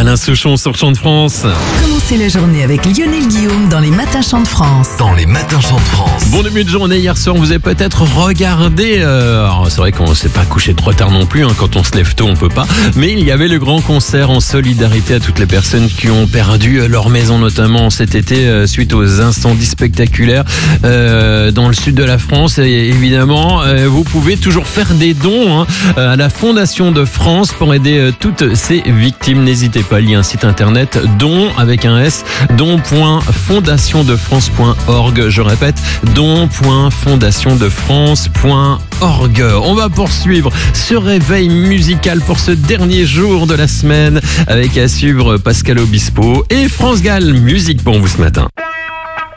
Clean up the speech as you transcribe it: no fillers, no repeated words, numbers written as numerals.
Alain Souchon sur Chant de France. Commencez la journée avec Lionel Guillaume dans les Matins Chant de France. Dans les Matins Chant de France. Bon début de journée, hier soir vous avez peut-être regardé, alors c'est vrai qu'on ne s'est pas couché trop tard non plus, quand on se lève tôt on peut pas, mais il y avait le grand concert en solidarité à toutes les personnes qui ont perdu leur maison, notamment cet été suite aux incendies spectaculaires dans le sud de la France. Et évidemment vous pouvez toujours faire des dons à la Fondation de France pour aider toutes ces victimes. N'hésitez pas, il y a un site internet don avec un S, don.fondationdefrance.org. Je répète, don.fondationdefrance.org. On va poursuivre ce réveil musical pour ce dernier jour de la semaine avec à suivre Pascal Obispo et France Gall. Musique pour vous ce matin.